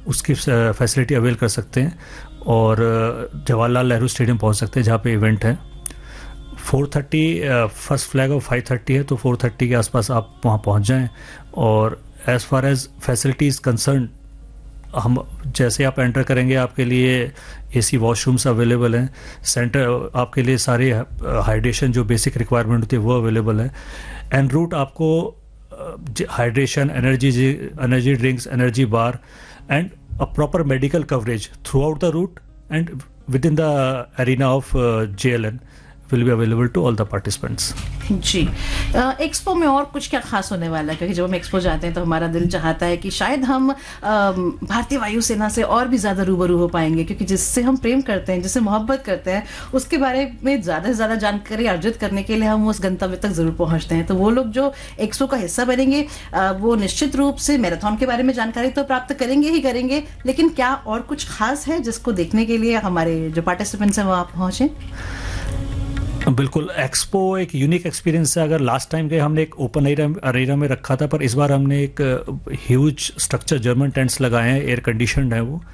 उसकी facility avail कर सकते हैं और जवाहरलाल नेहरू स्टेडियम पहुंच सकते हैं जहाँ पे इवेंट है। 4:30 फर्स्ट फ्लैग ऑफ 5:30 है, तो 4:30 के आसपास आप वहाँ पहुँच जाएं। और as far as facilities concern, हम जैसे आप एंटर करेंगे आपके लिए एसी वॉशरूम्स अवेलेबल हैं, सेंटर आपके लिए सारे हाइड्रेशन जो बेसिक रिक्वायरमेंट होती है वो अवेलेबल है। एंड रूट आपको hydration, energy drinks, energy bar and a proper medical coverage through out the root and with in the arena of JLN will be available to all the participants. Ji, expo में और कुछ क्या खास होने वाला है? क्योंकि जब हम एक्सपो जाते हैं तो हमारा दिल चाहता है कि शायद हम भारतीय वायुसेना से और भी ज़्यादा रूबरू हो पाएंगे, क्योंकि जिससे हम प्रेम करते हैं, जिससे मोहब्बत करते हैं, उसके बारे में ज़्यादा से ज़्यादा जानकारी अर्जित करने के लिए हम उस गंतव्य तक ज़रूर पहुँचते हैं। तो वो लोग जो एक्सपो का हिस्सा बनेंगे वो निश्चित रूप से मैराथन के बारे में जानकारी तो प्राप्त करेंगे ही करेंगे, लेकिन क्या और कुछ खास है जिसको देखने के लिए हमारे जो पार्टिसिपेंट्स हैं वो आप पहुँचें? बिल्कुल, एक्सपो एक यूनिक एक्सपीरियंस है। अगर लास्ट टाइम के हमने एक ओपन एरिया में रखा था, पर इस बार हमने एक ह्यूज स्ट्रक्चर जर्मन टेंट्स लगाए हैं, एयर कंडीशनड है वो।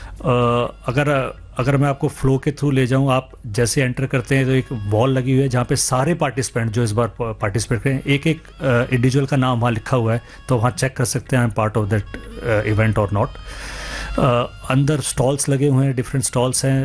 अगर मैं आपको फ्लो के थ्रू ले जाऊं, आप जैसे एंटर करते हैं तो एक वॉल लगी हुई है जहाँ पे सारे पार्टिसिपेंट जो इस बार पार्टिसिपेट करें, एक इंडिविजुअल का नाम वहाँ लिखा हुआ है, तो वहाँ चेक कर सकते हैं I am part of that event और नॉट। अंदर स्टॉल्स लगे हुए हैं, डिफरेंट स्टॉल्स हैं।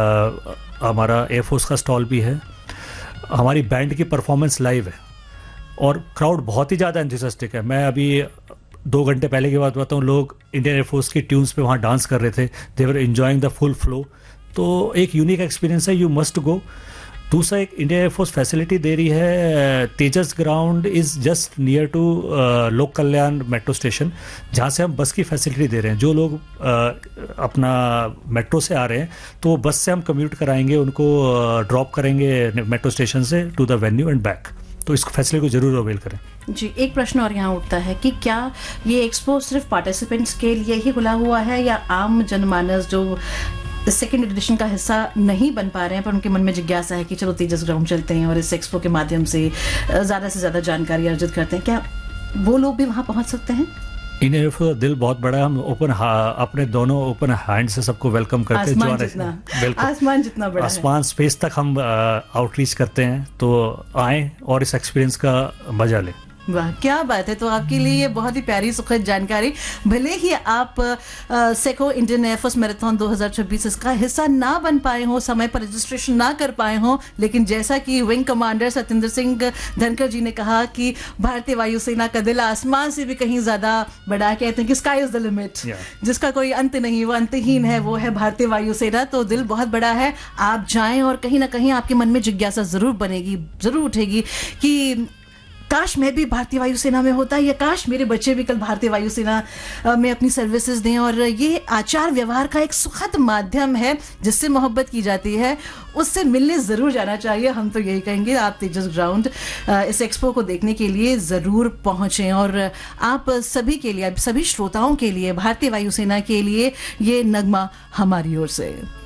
हमारा एयरफोर्स का स्टॉल भी है। हमारी बैंड की परफॉर्मेंस लाइव है और क्राउड बहुत ही ज़्यादा एंथुसियास्टिक है। मैं अभी 2 घंटे पहले की बात बताऊँ, लोग इंडियन एयरफोर्स की ट्यून्स पे वहाँ डांस कर रहे थे। दे वर एंजॉइंग द फुल फ्लो। तो एक यूनिक एक्सपीरियंस है, यू मस्ट गो। दूसरा, एक इंडियन एयरफोर्स फैसिलिटी दे रही है। तेजस ground is just near to लोक कल्याण मेट्रो स्टेशन, जहाँ से हम बस की फैसिलिटी दे रहे हैं। जो लोग अपना मेट्रो से आ रहे हैं तो बस से हम कम्यूट कराएंगे, उनको ड्रॉप करेंगे मेट्रो स्टेशन से to the venue and back. तो इस फैसिलिटी को जरूर अवेल करें। जी, एक प्रश्न और यहाँ उठता है कि क्या ये एक्सपो सिर्फ पार्टिसिपेंट्स के लिए ही खुला हुआ है, या आम जनमानस जो सेकेंड एडिशन का हिस्सा नहीं बन पा रहे हैं पर उनके मन में जिज्ञासा है कि चलो तेजस ग्राउंड चलते हैं और इस एक्सपो के माध्यम से ज़्यादा से ज़्यादा जानकारी अर्जित करते हैं, क्या वो लोग भी वहाँ पहुँच सकते हैं? इंडियन एयरफोर्स का दिल बहुत बड़ा है। हम अपने दोनों ओपन हैंड से सबको वेलकम करते हैं। आसमान जितना बड़ा आसमान स्पेस तक हम आउटरीच करते हैं, तो आएँ और इस एक्सपीरियंस का मजा लें। वाह, क्या बात है। तो आपके लिए ये बहुत ही प्यारी सुखद जानकारी। भले ही आप सेको इंडियन एयरफोर्स मैराथन 2026 इसका हिस्सा ना बन पाए हो, समय पर रजिस्ट्रेशन ना कर पाए हो, लेकिन जैसा कि विंग कमांडर सत्येंद्र सिंह धनखड़ जी ने कहा कि भारतीय वायुसेना का दिल आसमान से भी कहीं ज्यादा बड़ा, कहते हैं कि स्काई इज द लिमिट, जिसका कोई अंत नहीं, वो अंतहीन है, वो है भारतीय वायुसेना। तो दिल बहुत बड़ा है, आप जाएं और कहीं ना कहीं आपके मन में जिज्ञासा जरूर बनेगी, जरूर उठेगी कि काश मैं भी भारतीय वायुसेना में होता, या काश मेरे बच्चे भी कल भारतीय वायुसेना में अपनी सर्विसेज दें। और ये आचार व्यवहार का एक सुखद माध्यम है जिससे मोहब्बत की जाती है, उससे मिलने ज़रूर जाना चाहिए। हम तो यही कहेंगे, आप तेजस ग्राउंड इस एक्सपो को देखने के लिए ज़रूर पहुँचें। और आप सभी के लिए, सभी श्रोताओं के लिए, भारतीय वायुसेना के लिए ये नगमा हमारी ओर से।